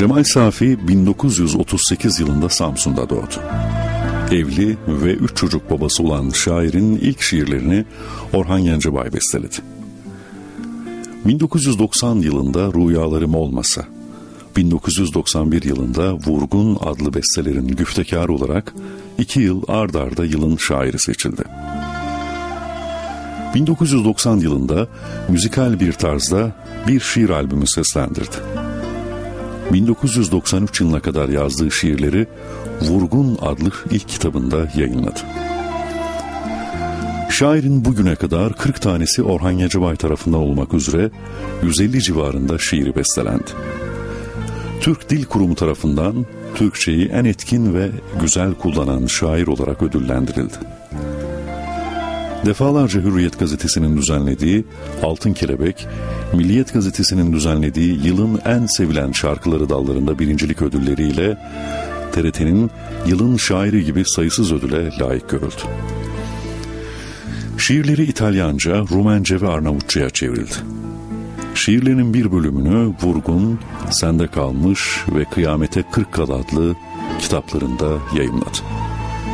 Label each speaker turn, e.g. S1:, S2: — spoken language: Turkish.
S1: Cemal Safi 1938 yılında Samsun'da doğdu. Evli ve 3 çocuk babası olan şairin ilk şiirlerini Orhan Gencebay besteledi. 1990 yılında Rüyalarım Olmasa, 1991 yılında Vurgun adlı bestelerin güftekarı olarak 2 yıl ard arda yılın şairi seçildi. 1990 yılında müzikal bir tarzda bir şiir albümü seslendirdi. 1993 yılına kadar yazdığı şiirleri Vurgun adlı ilk kitabında yayınladı. Şairin bugüne kadar 40 tanesi Orhan Gencebay tarafından olmak üzere 150 civarında şiiri bestelendi. Türk Dil Kurumu tarafından Türkçeyi en etkin ve güzel kullanan şair olarak ödüllendirildi. Defalarca Hürriyet gazetesinin düzenlediği Altın Kelebek, Milliyet gazetesinin düzenlediği yılın en sevilen şarkıları dallarında birincilik ödülleriyle TRT'nin yılın şairi gibi sayısız ödüle layık görüldü. Şiirleri İtalyanca, Rumence ve Arnavutça'ya çevrildi. Şiirlerinin bir bölümünü Vurgun, Sende Kalmış ve Kıyamete 40 Kal adlı kitaplarında yayımladı.